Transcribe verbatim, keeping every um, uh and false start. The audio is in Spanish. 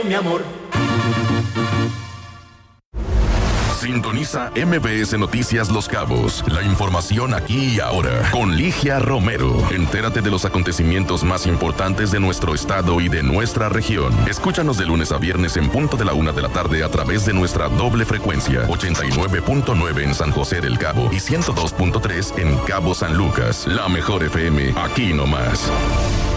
mi amor. Sintoniza M B S Noticias Los Cabos. La información aquí y ahora. Con Ligia Romero. Entérate de los acontecimientos más importantes de nuestro estado y de nuestra región. Escúchanos de lunes a viernes en punto de la una de la tarde a través de nuestra doble frecuencia. ochenta y nueve punto nueve en San José del Cabo y ciento dos punto tres en Cabo San Lucas. La mejor F M. Aquí nomás.